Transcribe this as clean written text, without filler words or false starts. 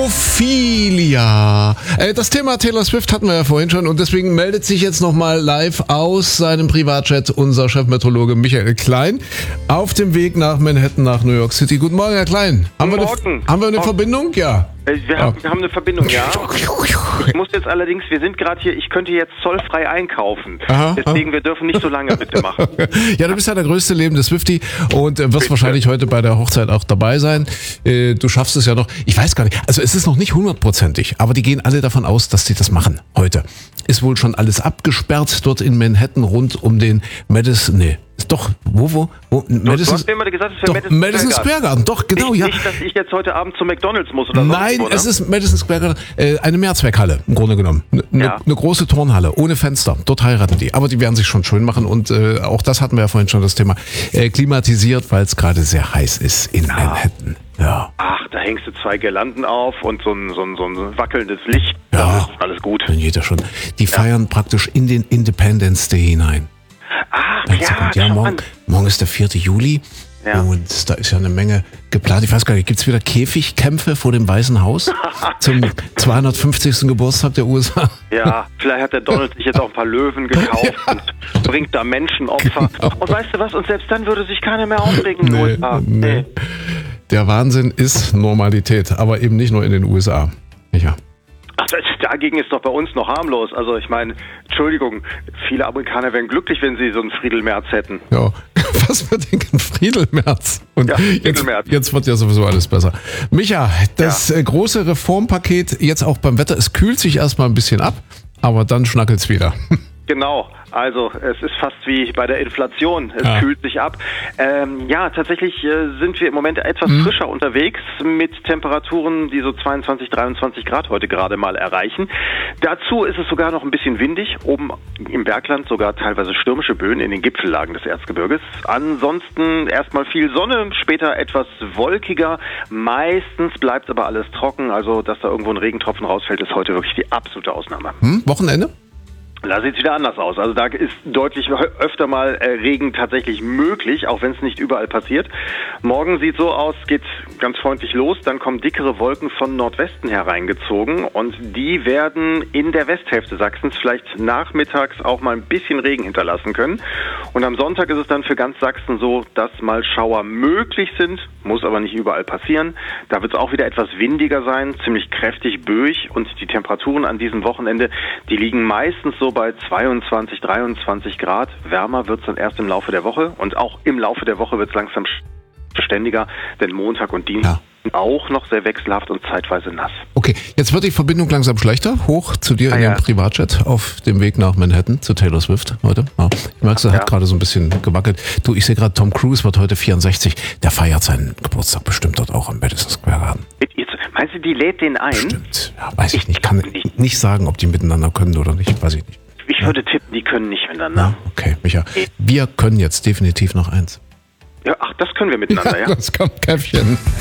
Ophelia. Das Thema Taylor Swift hatten wir ja vorhin schon und deswegen meldet sich jetzt nochmal live aus seinem Privatjet unser Chefmeteorologe Michael Klein auf dem Weg nach Manhattan, nach New York City. Guten Morgen, Herr Klein. Haben wir eine Verbindung? Ja. Wir haben eine Verbindung, ja. Ich muss jetzt allerdings, wir sind gerade hier, ich könnte jetzt zollfrei einkaufen. Deswegen, wir dürfen nicht so lange bitte machen. Ja, du bist ja der größte lebende Swiftie und wirst wahrscheinlich heute bei der Hochzeit auch dabei sein. Du schaffst es ja noch, ich weiß gar nicht, also es ist noch nicht 100%ig, aber die gehen alle davon aus, dass sie das machen heute. Ist wohl schon alles abgesperrt dort in Manhattan rund um den Madison, Du hast mir immer gesagt, es wäre Madison Square Garden. Doch, genau, ja. Nicht, dass ich jetzt heute Abend zu McDonald's muss oder so. Nein, es ist Madison Square Garden, eine Mehrzweckhalle im Grunde genommen. Eine große Turnhalle, ohne Fenster. Dort heiraten die. Aber die werden sich schon schön machen und auch das hatten wir ja vorhin schon das Thema. Klimatisiert, weil es gerade sehr heiß ist in Manhattan. Ja. Ach, da hängst du 2 Girlanden auf und so ein wackelndes Licht. Ja, ist alles gut. Dann geht das schon. Die feiern praktisch in den Independence Day hinein. Morgen ist der 4. Juli und da ist ja eine Menge geplant. Ich weiß gar nicht, gibt es wieder Käfigkämpfe vor dem Weißen Haus zum 250. Geburtstag der USA? Ja, vielleicht hat der Donald sich jetzt auch ein paar Löwen gekauft und bringt da Menschenopfer. Genau. Und weißt du was, und selbst dann würde sich keiner mehr aufregen in den USA. Nee. Der Wahnsinn ist Normalität, aber eben nicht nur in den USA. Ja. Ach, dagegen ist doch bei uns noch harmlos. Also ich meine, Entschuldigung, viele Amerikaner wären glücklich, wenn sie so einen Friedel Merz hätten. Ja, was wir denken, Friedel Merz. Und Merz. Jetzt wird ja sowieso alles besser. Micha, das große Reformpaket jetzt auch beim Wetter, es kühlt sich erstmal ein bisschen ab, aber dann schnackelt's wieder. Genau, also es ist fast wie bei der Inflation, es kühlt sich ab. Tatsächlich sind wir im Moment etwas frischer unterwegs mit Temperaturen, die so 22, 23 Grad heute gerade mal erreichen. Dazu ist es sogar noch ein bisschen windig, oben im Bergland sogar teilweise stürmische Böen in den Gipfellagen des Erzgebirges. Ansonsten erstmal viel Sonne, später etwas wolkiger, meistens bleibt aber alles trocken, also dass da irgendwo ein Regentropfen rausfällt, ist heute wirklich die absolute Ausnahme. Wochenende? Da sieht es wieder anders aus. Also da ist deutlich öfter mal Regen tatsächlich möglich, auch wenn es nicht überall passiert. Morgen sieht so aus, geht ganz freundlich los, dann kommen dickere Wolken von Nordwesten hereingezogen und die werden in der Westhälfte Sachsens vielleicht nachmittags auch mal ein bisschen Regen hinterlassen können. Und am Sonntag ist es dann für ganz Sachsen so, dass mal Schauer möglich sind, muss aber nicht überall passieren. Da wird es auch wieder etwas windiger sein, ziemlich kräftig böig und die Temperaturen an diesem Wochenende, die liegen meistens so bei 22, 23 Grad. Wärmer wird es dann erst im Laufe der Woche und auch im Laufe der Woche wird es langsam beständiger, denn Montag und Dienstag auch noch sehr wechselhaft und zeitweise nass. Okay, jetzt wird die Verbindung langsam schlechter, hoch zu dir in den Privatjet auf dem Weg nach Manhattan zu Taylor Swift heute. Ja. Ich merke, er hat gerade so ein bisschen gewackelt. Du, ich sehe gerade, Tom Cruise wird heute 64. Der feiert seinen Geburtstag bestimmt dort auch am Madison Square Garden. Meinst du, die lädt den ein? Stimmt, ja, weiß ich nicht. Kann nicht sagen, ob die miteinander können oder nicht, weiß ich nicht. Ich würde tippen, die können nicht miteinander. Ja, okay, Micha. Wir können jetzt definitiv noch eins. Ja, ach, das können wir miteinander, ja? Das kommt Käffchen.